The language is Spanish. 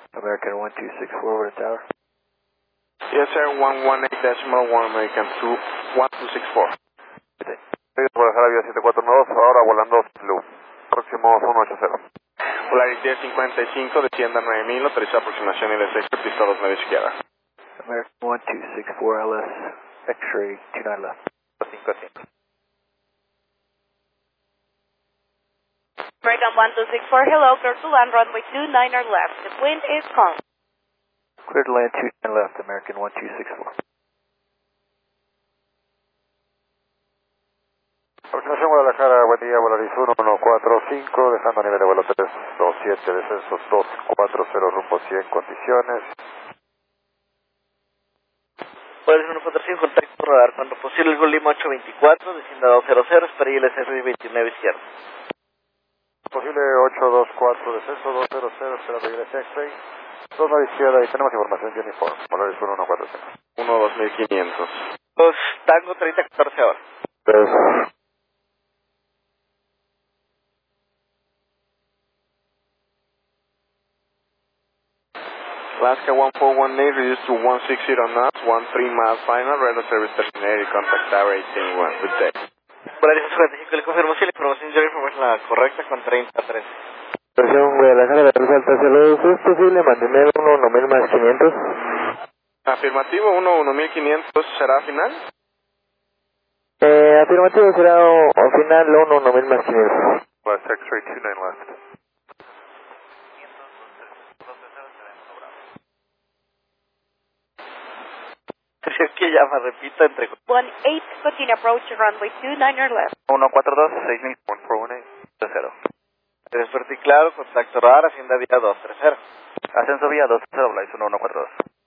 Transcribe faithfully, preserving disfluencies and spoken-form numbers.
American one two six four over the tower. Yes, sir, one one eight decimal one American two one two six four. Por dejar avión siete cuatro nueve, ahora volando Blue. Próximos uno ocho cero. Polaris cincuenta y cinco, descienda nueve mil, autoriza aproximación I L S X, pista dos medio izquierda. American one two six four L S, X-ray two nine left. cinco cinco. American one two six four, hello, clear to land, runway two niner left. The wind is calm. Clear to land two nine left, American one two six four. Aproximación Guadalajara, buen día, Volaris uno uno cuatro cinco, dejando nivel de vuelo tres dos siete, descensos dos cuatro cero, rumbo cien, condiciones. Volaris uno cuatro cinco, contacto radar, cuando posible el Lima ocho veinticuatro, descienda dos cero cero, espera I L S S veintinueve izquierda. Posible ocho dos cuatro, descenso dos cero cero, espera I L S X, dos nueve izquierda y tenemos información de uniforme, Volaris uno uno cuatro cinco. uno dos mil quinientos. Dos, Tango treinta catorce ahora. tres. Alaska one four one eight, reduced to one six zero knots, one three miles final, radar service terminated, contact tower eighteen one, good day. Volaris cincuenta y cinco, le confirmo si la información ya es la correcta con treinta trece. Estación Guadalajara de Alta Alta Saludos, ¿es posible mantener uno uno mil más quinientos? Afirmativo, uno uno mil quinientos, ¿será final? Eh, afirmativo será o, o final uno uno mil más quinientos. West X-ray two nine left. Si es que llama, repita entre... one eight, continue approach, runway two niner left. uno cuatro dos, seis mil, uno cuatro uno ocho, cero. Tres fuerte y claro, contacto radar, hacienda vía dos tres cero. Ascenso vía dos cero, Volaris uno uno cuatro dos.